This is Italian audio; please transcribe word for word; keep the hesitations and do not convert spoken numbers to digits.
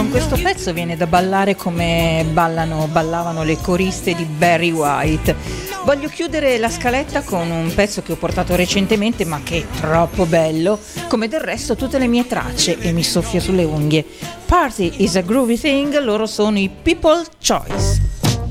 con questo pezzo viene da ballare come ballano, ballavano le coriste di Barry White. Voglio chiudere la scaletta con un pezzo che ho portato recentemente ma che è troppo bello, come del resto tutte le mie tracce, e mi soffia sulle unghie. Party is a groovy thing, loro sono i People Choice.